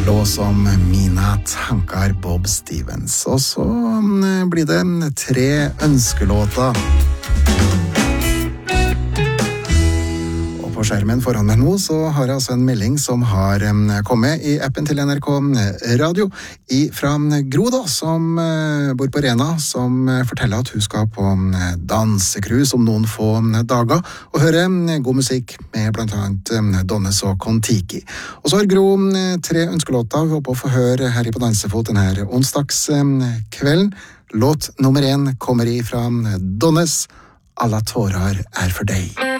Lås om Mina tankar, Bob Stevens. Og så blir det 3 ønskelåter. Og på skjermen foran meg nå så har jeg altså en melding som har kommet i appen til NRK Radio fra Gro da, som bor på Rena, som forteller at hun skal på dansekrus om noen få dager og høre god musikk med blant annet Donnes og Kon-Tiki. Og så har Gro 3 ønskelåter hun håper å få høre her i På Dansefot denne onsdagskvelden. Låt nummer 1 kommer fra Donnes, Alla tårar er for deg.